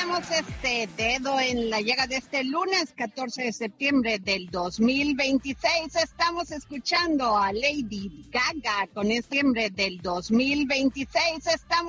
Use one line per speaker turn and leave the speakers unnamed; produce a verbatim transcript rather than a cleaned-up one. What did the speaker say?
ponemos este dedo en la llaga de este lunes catorce de septiembre del dos mil veintiséis. Estamos escuchando a Lady Gaga con septiembre del dos mil veintiséis. Estamos